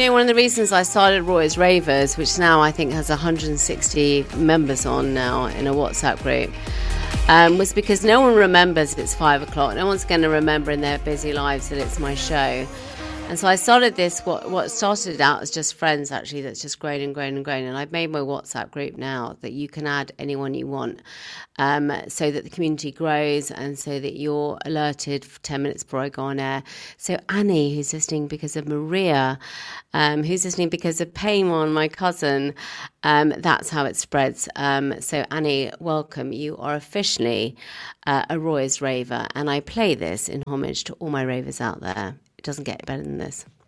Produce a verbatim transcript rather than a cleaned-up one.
you know, one of the reasons I started Roy's Ravers, which now I think has one hundred sixty members on now in a WhatsApp group, um, was because no one remembers it's five o'clock. No one's going to remember in their busy lives that it's my show. And so I started this, what what started out as just friends, actually, that's just grown and grown and grown. And I've made my WhatsApp group now that you can add anyone you want, um, so that the community grows and so that you're alerted for ten minutes before I go on air. So Annie, who's listening because of Maria, um, who's listening because of Paymon, my cousin, um, that's how it spreads. Um, so Annie, welcome. You are officially uh, a Roy's Raver. And I play this in homage to all my ravers out there. It doesn't get better than this.